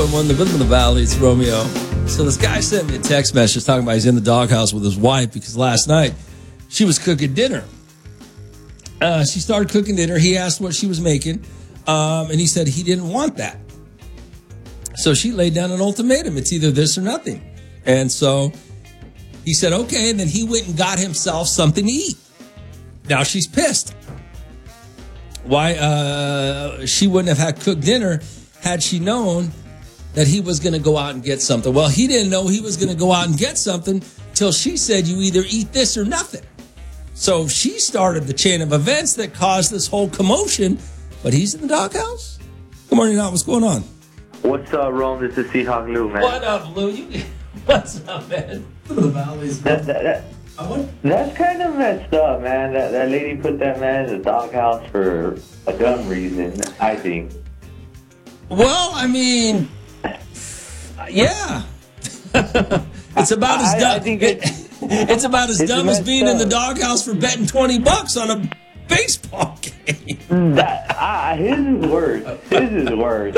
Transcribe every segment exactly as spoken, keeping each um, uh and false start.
One, the Rhythm of the Valley, it's Romeo. So this guy sent me a text message talking about he's in the doghouse with his wife because last night she was cooking dinner. Uh, she started cooking dinner. He asked what she was making, um, and he said he didn't want that. So she laid down an ultimatum. It's either this or nothing. And so he said, okay, and then he went and got himself something to eat. Now she's pissed. Why uh, she wouldn't have had cooked dinner had she known that he was going to go out and get something. Well, he didn't know he was going to go out and get something till she said, you either eat this or nothing. So she started the chain of events that caused this whole commotion, but he's in the doghouse. Good morning, Nat. What's going on? What's up, Rome? This is Seahawk Lou, man. What up, Lou? You, what's up, man? The Valley's that, that, that, that's kind of messed up, man. That, that lady put that man in the doghouse for a dumb reason, I think. Well, I mean... Yeah, it's about as dumb. I, I think it, it's about as dumb as being up in the doghouse for betting twenty bucks on a baseball game. That, uh, his is worse. His is worse.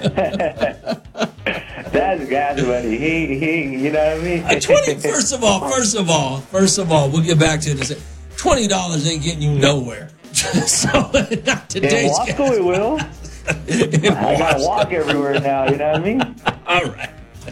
That's gas money. He, he, you know what I mean? Uh, twenty. First of all, first of all, first of all, we'll get back to this. Twenty dollars ain't getting you nowhere. So not today's. In Wasco, it will. I gotta walk everywhere now, you know what I mean? All right.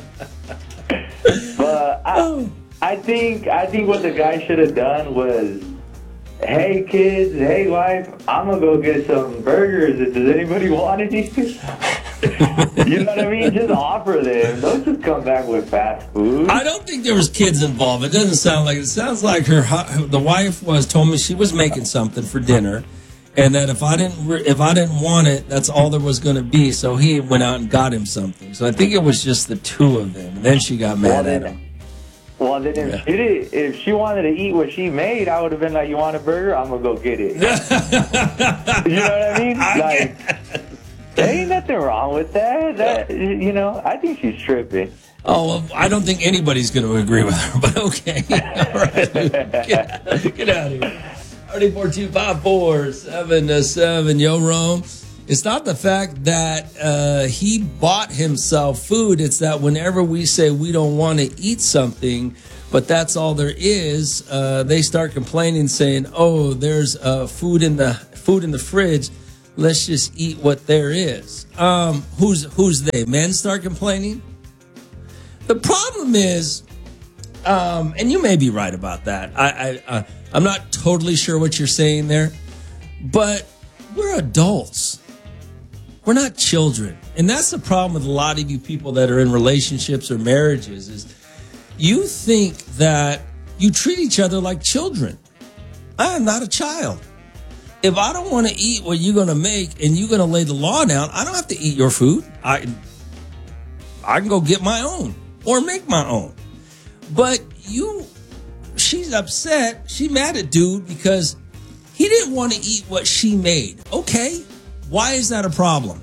But I, I think I think what the guy should have done was, hey kids, hey wife, I'm gonna go get some burgers. Does anybody want any? You know what I mean? Just offer them. Don't just come back with fast food. I don't think there was kids involved. It doesn't sound like it. It sounds like her. The wife was told me she was making something for dinner. And that if I didn't if I didn't want it, that's all there was going to be. So he went out and got him something. So I think it was just the two of them. And then she got mad well, at then, him. Well, then if, yeah. she did, if she wanted to eat what she made, I would have been like, you want a burger? I'm going to go get it. You know what I mean? I like, there ain't nothing wrong with that. that. You know, I think she's tripping. Oh, well, I don't think anybody's going to agree with her, but okay. All right. Get, get out of here. four two five four seven seven Yo, Rome. It's not the fact that uh, he bought himself food. It's that whenever we say we don't want to eat something, but that's all there is, uh, they start complaining, saying, "Oh, there's uh, food in the food in the fridge. Let's just eat what there is." Um, who's who's they? Men start complaining. The problem is, um, and you may be right about that. I. I uh, I'm not totally sure what you're saying there, but we're adults. We're not children. And that's the problem with a lot of you people that are in relationships or marriages is you think that you treat each other like children. I am not a child. If I don't want to eat what you're going to make and you're going to lay the law down, I don't have to eat your food. I, I can go get my own or make my own. But you... She's upset. She mad at dude because he didn't want to eat what she made. Okay, why is that a problem?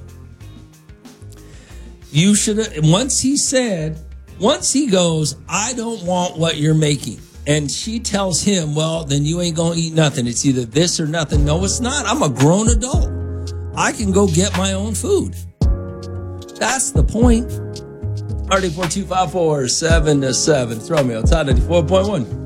You should have, once he said, once he goes, I don't want what you're making. And she tells him, well, then you ain't going to eat nothing. It's either this or nothing. No, it's not. I'm a grown adult. I can go get my own food. That's the point. R D four two five four seven seven. Throw me outside ninety-four point one.